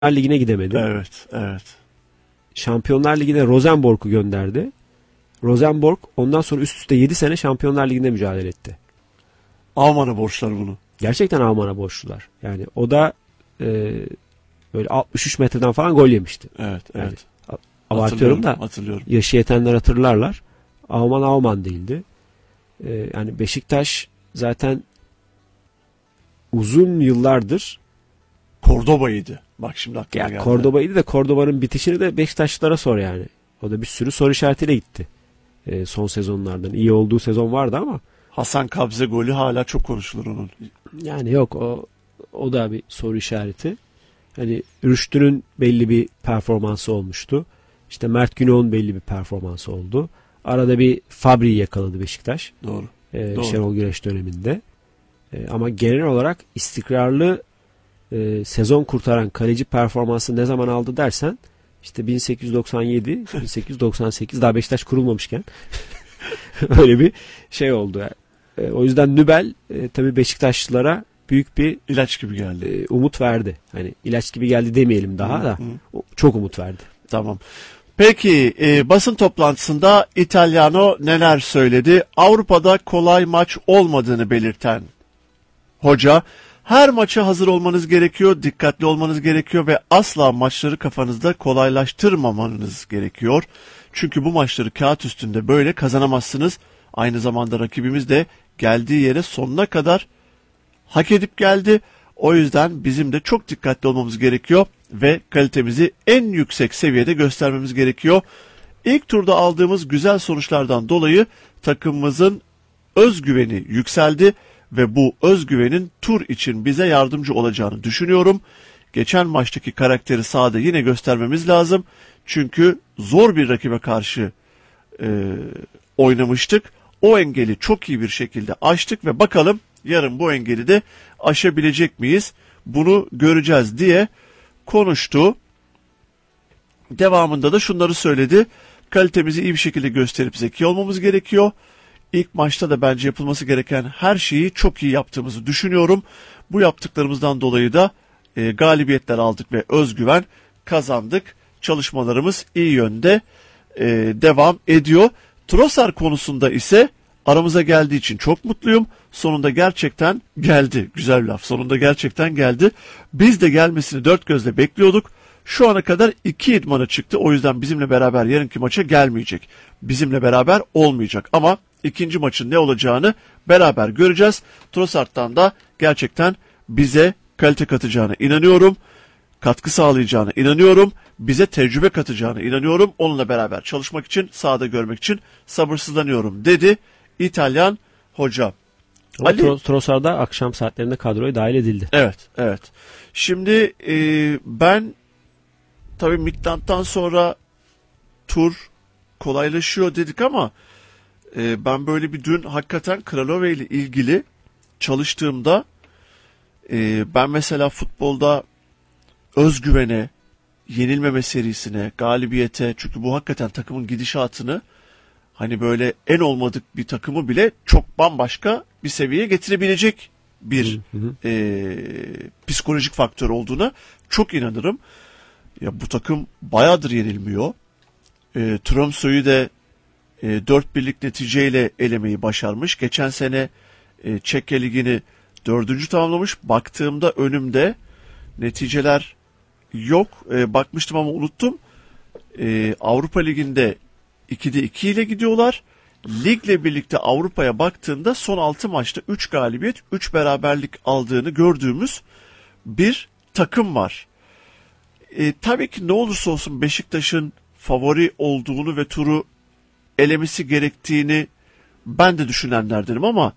Ligi'ne gidemedi. Evet, evet. Şampiyonlar Ligi'ne Rosenborg'u gönderdi. Rosenborg ondan sonra üst üste 7 sene Şampiyonlar Ligi'nde mücadele etti. Alman'a borçlar bunu. Gerçekten Alman'a borçlular. Yani o da böyle 63 metreden falan gol yemişti. Evet, yani, evet. Abartıyorum da hatırlıyorum. yaşı yetenler hatırlarlar. Alman değildi. Yani Beşiktaş zaten uzun yıllardır Cordoba'ydı. Bak şimdi aklıma geldi. Cordoba'ydı da Cordoba'nın bitişini de Beşiktaşlılara sor yani. O da bir sürü soru işaretiyle gitti. Son sezonlardan. İyi olduğu sezon vardı ama. Hasan Kabze golü hala çok konuşulur onun. Yani yok o da bir soru işareti. Hani Rüştü'nün belli bir performansı olmuştu. İşte Mert Günok'un belli bir performansı oldu. Arada bir Fabri'yi yakaladı Beşiktaş. Doğru. Şenol Güneş döneminde. Ama genel olarak istikrarlı sezon kurtaran kaleci performansı ne zaman aldı dersen işte 1897, 1898 daha Beşiktaş kurulmamışken öyle bir şey oldu. O yüzden Nübel tabii Beşiktaşlılara büyük bir ilaç gibi geldi. Umut verdi. Hani ilaç gibi geldi demeyelim daha da. Çok umut verdi. Tamam. Peki basın toplantısında Italiano neler söyledi? Avrupa'da kolay maç olmadığını belirten hoca, her maça hazır olmanız gerekiyor, dikkatli olmanız gerekiyor ve asla maçları kafanızda kolaylaştırmamanız gerekiyor. Çünkü bu maçları kağıt üstünde böyle kazanamazsınız. Aynı zamanda rakibimiz de geldiği yere sonuna kadar hak edip geldi. O yüzden bizim de çok dikkatli olmamız gerekiyor ve kalitemizi en yüksek seviyede göstermemiz gerekiyor. İlk turda aldığımız güzel sonuçlardan dolayı takımımızın özgüveni yükseldi ve bu özgüvenin tur için bize yardımcı olacağını düşünüyorum. Geçen maçtaki karakteri sahada yine göstermemiz lazım. Çünkü zor bir rakibe karşı oynamıştık. O engeli çok iyi bir şekilde aştık ve bakalım yarın bu engeli de aşabilecek miyiz? Bunu göreceğiz diye konuştu. Devamında da şunları söyledi. Kalitemizi iyi bir şekilde gösterip zeki olmamız gerekiyor. İlk maçta da bence yapılması gereken her şeyi çok iyi yaptığımızı düşünüyorum. Bu yaptıklarımızdan dolayı da galibiyetler aldık ve özgüven kazandık. Çalışmalarımız iyi yönde devam ediyor. Trossard konusunda ise aramıza geldiği için çok mutluyum. Sonunda gerçekten geldi. Güzel bir laf. Sonunda gerçekten geldi. Biz de gelmesini dört gözle bekliyorduk. Şu ana kadar 2 idmana çıktı. O yüzden bizimle beraber yarınki maça gelmeyecek. Bizimle beraber olmayacak. Ama ikinci maçın ne olacağını beraber göreceğiz. Trossard'dan da gerçekten bize kalite katacağına inanıyorum. Katkı sağlayacağına inanıyorum. Bize tecrübe katacağına inanıyorum. Onunla beraber çalışmak için, sahada görmek için sabırsızlanıyorum dedi İtalyan hoca. Trossard da akşam saatlerinde kadroya dahil edildi. Evet, evet. Şimdi ben tabii Midtjylland'dan sonra tur kolaylaşıyor dedik ama ben böyle bir dün hakikaten Kralove ile ilgili çalıştığımda ben mesela futbolda özgüvene, yenilmeme serisine, galibiyete, çünkü bu hakikaten takımın gidişatını hani böyle en olmadık bir takımı bile çok bambaşka bir seviyeye getirebilecek bir psikolojik faktör olduğuna çok inanırım. Ya bu takım bayağıdır yenilmiyor. Tromsø'yü de 4-1'lik neticeyle elemeyi başarmış. Geçen sene Çekya Ligi'ni 4. tamamlamış. Baktığımda önümde neticeler yok. Bakmıştım ama unuttum. Avrupa Ligi'nde 2'de 2 ile gidiyorlar. Ligle birlikte Avrupa'ya baktığında son 6 maçta 3 galibiyet, 3 beraberlik aldığını gördüğümüz bir takım var. Tabii ki ne olursa olsun Beşiktaş'ın favori olduğunu ve turu elemesi gerektiğini ben de düşünenlerdenim ama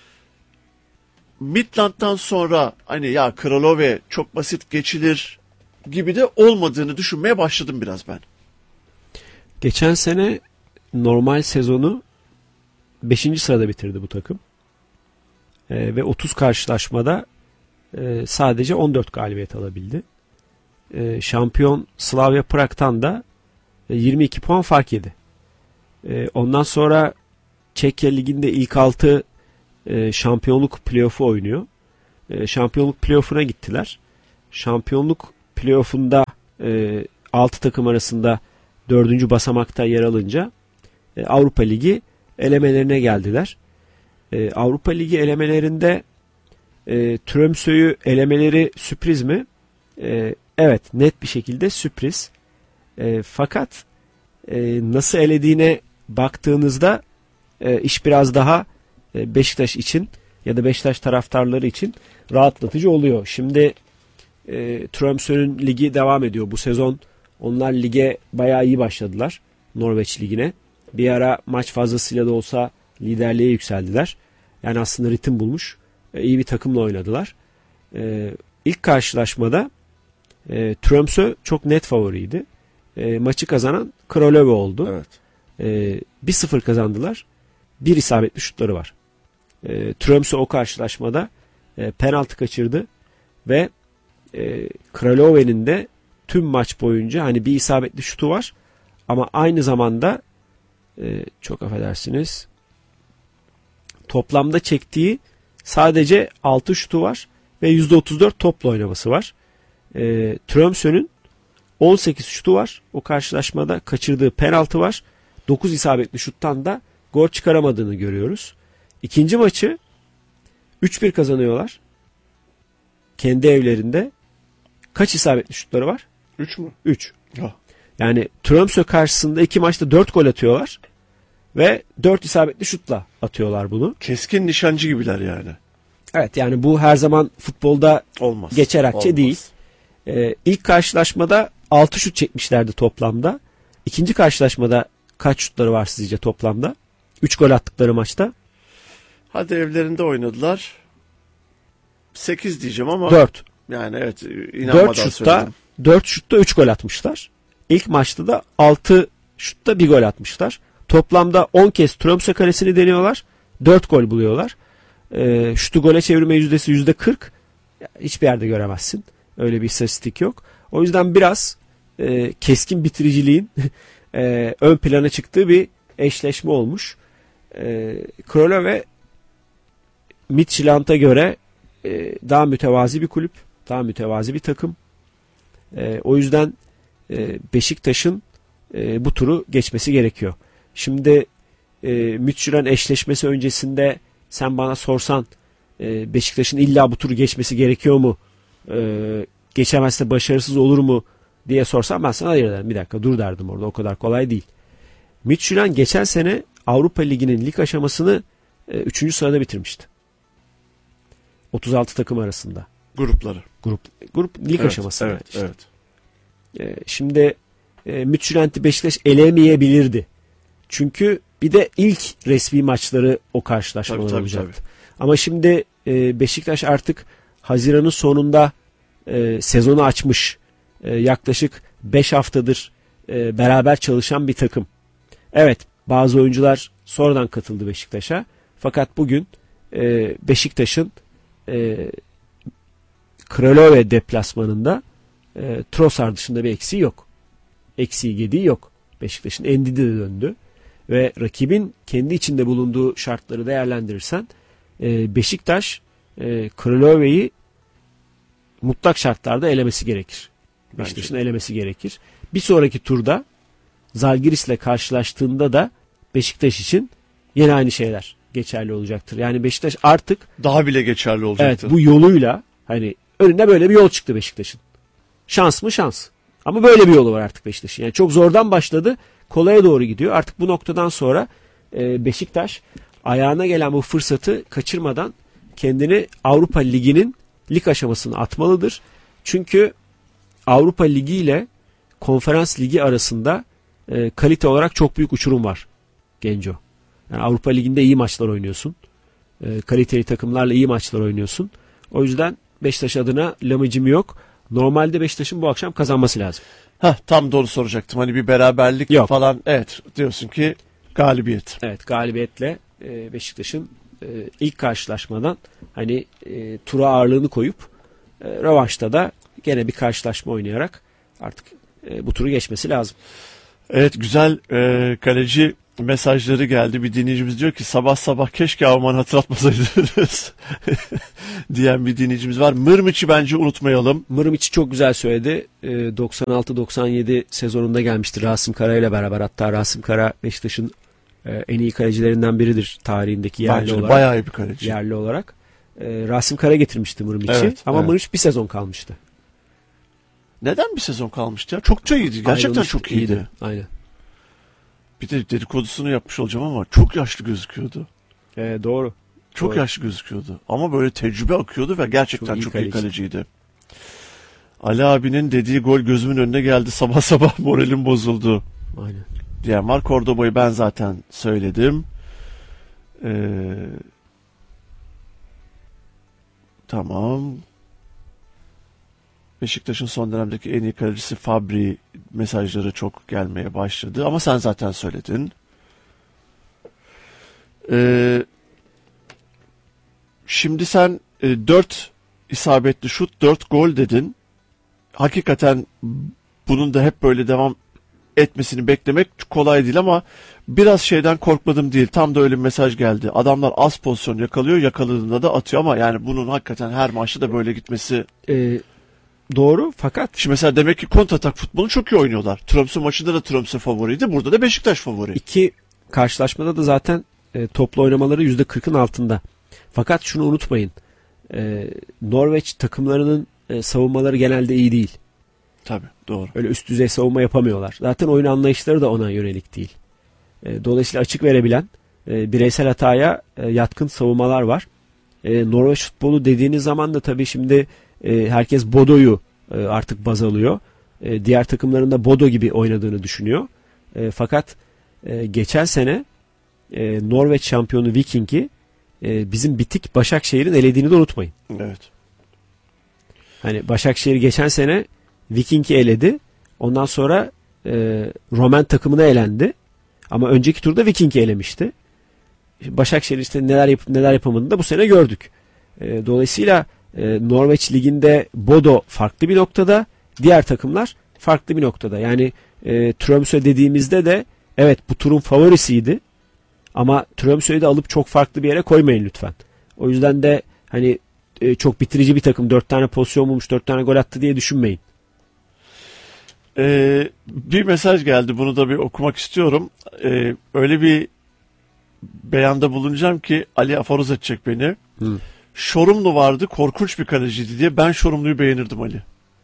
Midtjylland'dan sonra hani ya Kralove çok basit geçilir gibi de olmadığını düşünmeye başladım biraz ben. Geçen sene normal sezonu 5. sırada bitirdi bu takım. Ve 30 karşılaşmada sadece 14 galibiyet alabildi. Şampiyon Slavia Prag'tan da 22 puan fark yedi. Ondan sonra Çekya Ligi'nde ilk 6 şampiyonluk playoff'u oynuyor. Şampiyonluk playoff'una gittiler. Şampiyonluk playoff'unda 6 takım arasında 4. basamakta yer alınca Avrupa Ligi elemelerine geldiler. Avrupa Ligi elemelerinde Tromsø'yü elemeleri sürpriz mi? Evet, net bir şekilde sürpriz. Fakat nasıl elediğine baktığınızda iş biraz daha Beşiktaş için ya da Beşiktaş taraftarları için rahatlatıcı oluyor. Şimdi Tromsø'nün ligi devam ediyor. Bu sezon onlar lige bayağı iyi başladılar. Norveç ligine. Bir ara maç fazlasıyla da olsa liderliğe yükseldiler. Yani aslında ritim bulmuş. İyi bir takımla oynadılar. İlk karşılaşmada Tromsø çok net favoriydi. Maçı kazanan Kralove oldu. Evet. 1-0 kazandılar. Bir isabetli şutları var. Tromsø o karşılaşmada penaltı kaçırdı ve Kralove'nin de tüm maç boyunca hani bir isabetli şutu var ama aynı zamanda çok affedersiniz, toplamda çektiği sadece 6 şutu var ve %34 topla oynaması var. Tromsø'nün 18 şutu var. O karşılaşmada kaçırdığı penaltı var. 9 isabetli şuttan da gol çıkaramadığını görüyoruz. İkinci maçı 3-1 kazanıyorlar. Kendi evlerinde. Kaç isabetli şutları var? 3 mü? 3. Ya. Yani Tromsø karşısında 2 maçta 4 gol atıyorlar. Ve 4 isabetli şutla atıyorlar bunu. Keskin nişancı gibiler yani. Evet, yani bu her zaman futbolda Olmaz. geçer akçe değil. İlk karşılaşmada 6 şut çekmişlerdi toplamda. İkinci karşılaşmada kaç şutları var sizce toplamda? 3 gol attıkları maçta. Hadi evlerinde oynadılar. 8 diyeceğim ama 4. yani evet, inanmadan söyledim. 4 şutta 3 gol atmışlar. İlk maçta da 6 şutta 1 gol atmışlar. Toplamda 10 kez Tromsø kalesini deniyorlar. 4 gol buluyorlar. Şutu gole çevirme yüzdesi %40. Hiçbir yerde göremezsin. Öyle bir istatistik yok. O yüzden biraz keskin bitiriciliğin ön plana çıktığı bir eşleşme olmuş. Kralove Midtjylland'a göre daha mütevazi bir kulüp. Daha mütevazi bir takım. O yüzden Beşiktaş'ın bu turu geçmesi gerekiyor. Şimdi Midtjylland eşleşmesi öncesinde sen bana sorsan Beşiktaş'ın illa bu turu geçmesi gerekiyor mu? Geçemezse başarısız olur mu diye sorsam ben sana hayır derim. Bir dakika dur derdim orada. O kadar kolay değil. Midtjylland geçen sene Avrupa Ligi'nin lig aşamasını 3. sırada bitirmişti. 36 takım arasında. Grupları. Grup lig Evet, aşaması. Evet, işte. evet. Şimdi Midtjylland'i Beşiktaş elemeyebilirdi. Çünkü bir de ilk resmi maçları o karşılaşmalar olacaktı. Tabii. Ama şimdi Beşiktaş artık Haziran'ın sonunda sezonu açmış. Yaklaşık 5 haftadır beraber çalışan bir takım. Evet, bazı oyuncular sonradan katıldı Beşiktaş'a. Fakat bugün Beşiktaş'ın Kralove deplasmanında Trossard dışında bir eksiği yok. Eksiği gediği yok. Beşiktaş'ın Endidi de döndü. Ve rakibin kendi içinde bulunduğu şartları değerlendirirsen Beşiktaş Kralove'yi mutlak şartlarda elemesi gerekir. Beşiktaş'ın elemesi gerekir. Bir sonraki turda Zalgiris'le karşılaştığında da Beşiktaş için yine aynı şeyler geçerli olacaktır. Yani Beşiktaş artık daha bile geçerli olacaktır. evet, bu yoluyla hani önünde böyle bir yol çıktı Beşiktaş'ın. Şans mı? Şans. Ama böyle bir yolu var artık Beşiktaş'ın. Yani çok zordan başladı. Kolaya doğru gidiyor. Artık bu noktadan sonra Beşiktaş ayağına gelen bu fırsatı kaçırmadan kendini Avrupa Ligi'nin lig aşamasına atmalıdır. Çünkü Avrupa Ligi ile Konferans Ligi arasında kalite olarak çok büyük uçurum var Genco. Yani Avrupa Ligi'nde iyi maçlar oynuyorsun. Kaliteli takımlarla iyi maçlar oynuyorsun. O yüzden Beşiktaş adına lamıcım yok. Normalde Beşiktaş'ın bu akşam kazanması lazım. Tam doğru soracaktım. Hani bir beraberlik yok falan. Evet, diyorsun ki galibiyet. Evet, galibiyetle Beşiktaş'ın ilk karşılaşmadan hani tura ağırlığını koyup rövanşta da gene bir karşılaşma oynayarak artık bu turu geçmesi lazım. Evet, güzel kaleci mesajları geldi. Bir dinleyicimiz diyor ki sabah sabah keşke Alman hatırlatmasaydınız diyen bir dinleyicimiz var. Mırmiç'i bence unutmayalım. Mırmiç'i çok güzel söyledi. 96-97 sezonunda gelmişti Rasim Kara ile beraber. Hatta Rasim Kara Beşiktaş'ın en iyi kalecilerinden biridir tarihindeki yerli Bence olarak. bayağı iyi bir kaleci. Yerli olarak. Rasim Kara getirmişti Mırmiç'i. Evet, ama evet. Mırmiç bir sezon kalmıştı. Neden bir sezon kalmıştı ya? Çok da iyiydi. Gerçekten Ayrılmıştı, çok iyiydi. Aynen. Bir de dedikodusunu yapmış olacağım ama çok yaşlı gözüküyordu. Doğru. Çok Doğru. yaşlı gözüküyordu. Ama böyle tecrübe akıyordu ve gerçekten çok iyi kaleci. kaleciydi. Ali abinin dediği gol gözümün önüne geldi. Sabah sabah moralim bozuldu. Aynen. Diyen var. Cordoba'yı ben zaten söyledim. Tamam. Beşiktaş'ın son dönemdeki en iyi kalecisi Fabri mesajları çok gelmeye başladı. Ama sen zaten söyledin. Şimdi sen 4 isabetli şut, 4 gol dedin. Hakikaten bunun da hep böyle devam etmesini beklemek kolay değil ama biraz şeyden korkmadım değil. Tam da öyle bir mesaj geldi. Adamlar az pozisyon yakalıyor, yakaladığında da atıyor ama yani bunun hakikaten her maçta da böyle gitmesi... Doğru fakat... Şimdi mesela demek ki kontratak futbolu çok iyi oynuyorlar. Tromsø maçında da Tromsø favoriydi. Burada da Beşiktaş favori. İki karşılaşmada da zaten toplu oynamaları %40'ın altında. Fakat şunu unutmayın. Norveç takımlarının savunmaları genelde iyi değil. Tabii doğru. Öyle üst düzey savunma yapamıyorlar. Zaten oyun anlayışları da ona yönelik değil. Dolayısıyla açık verebilen bireysel hataya yatkın savunmalar var. Norveç futbolu dediğiniz zaman da tabii şimdi herkes Bodo'yu artık baz alıyor. Diğer takımların da Bodo gibi oynadığını düşünüyor. Fakat geçen sene Norveç şampiyonu Viking'i bizim bitik Başakşehir'in elediğini de unutmayın. Evet. Hani Başakşehir geçen sene Viking'i eledi. Ondan sonra Roman takımına elendi. Ama önceki turda Viking'i elemişti. Başakşehir işte neler yapıp neler yapamadığını da bu sene gördük. Dolayısıyla Norveç liginde Bodo farklı bir noktada, diğer takımlar farklı bir noktada. Yani Tromsø dediğimizde de evet bu turun favorisiydi. Ama Tromsø'yü de alıp çok farklı bir yere koymayın lütfen. O yüzden de hani çok bitirici bir takım 4 tane pozisyon bulmuş 4 tane gol attı diye düşünmeyin. Bir mesaj geldi, bunu da bir okumak istiyorum. Öyle bir beyanda bulunacağım ki Ali aforoz edecek beni. Şorumlu vardı, korkunç bir kaleciydi diye. Ben Şorumlu'yu beğenirdim Ali.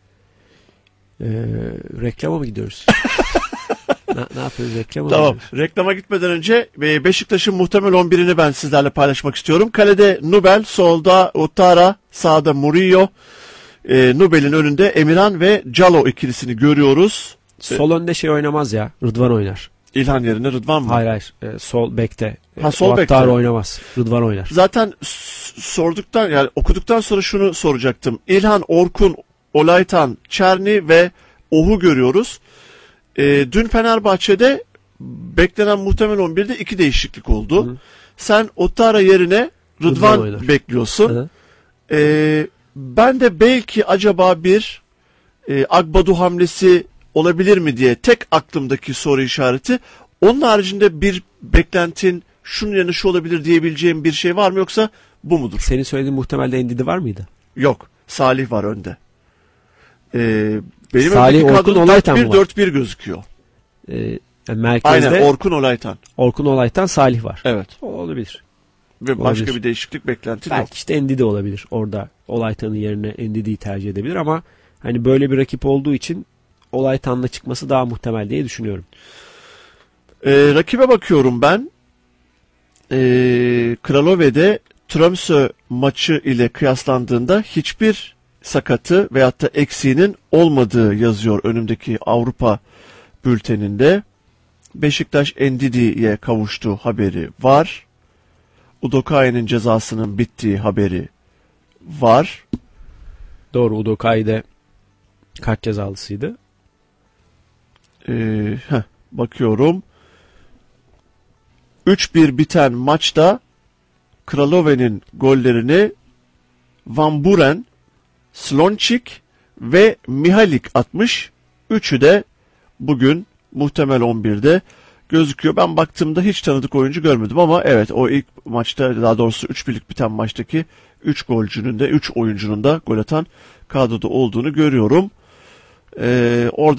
Reklama mı gidiyoruz? ne yapıyoruz, reklama mı Tamam. gidiyoruz? Reklama gitmeden önce Beşiktaş'ın muhtemel 11'ini ben sizlerle paylaşmak istiyorum. Kalede Nubel, solda Ouattara, sağda Murillo. Nubel'in önünde Emirhan ve Calo ikilisini görüyoruz. Sol önde şey oynamaz ya. Rıdvan oynar. İlhan yerine Rıdvan mı? Hayır. Sol bekte. Sol bekte. Ouattara oynamaz. Rıdvan oynar. Zaten sorduktan yani okuduktan sonra şunu soracaktım. İlhan, Orkun, Olaytan, Çerni ve Oh'u görüyoruz. Dün Fenerbahçe'de beklenen muhtemel 11'de 2 değişiklik oldu. Hı. Sen Ouattara yerine Rıdvan oynar. bekliyorsun. Hı. Ben de belki acaba bir Agbadu hamlesi olabilir mi diye tek aklımdaki soru işareti. Onun haricinde bir beklentin şunun yanı şu olabilir diyebileceğim bir şey var mı, yoksa bu mudur? Senin söylediğin muhtemelde Ndidi var mıydı? Yok. Salih var önde. Benim Salih, öndeki Orkun, kadro Olaytan mı 4-1 gözüküyor. Merkezde Aynen, Orkun Olaytan. Orkun Olaytan, Salih var. Evet. O olabilir. Ve başka Olabilir. bir değişiklik beklentin yok. Belki işte Ndidi olabilir. Orada Olaytan'ın yerine Ndidi'yi tercih edebilir ama hani böyle bir rakip olduğu için Olaytan'la çıkması daha muhtemel diye düşünüyorum. Rakibe bakıyorum ben. Kralove'de Tromsø maçı ile kıyaslandığında hiçbir sakatı veyahut da eksiğinin olmadığı yazıyor önümdeki Avrupa bülteninde. Beşiktaş Ndidi'ye kavuştuğu haberi var. Udokai'nin cezasının bittiği haberi var. Doğru, Udokai de kart cezalısıydı. Bakıyorum. 3-1 biten maçta Kralove'nin gollerini Van Buren, Slončik ve Mihalik atmış. Üçü de bugün muhtemel 11'de. gözüküyor. Ben baktığımda hiç tanıdık oyuncu görmedim ama evet, o ilk maçta, daha doğrusu 3-1'lik biten maçtaki 3 oyuncunun da gol atan kadroda olduğunu görüyorum. Orada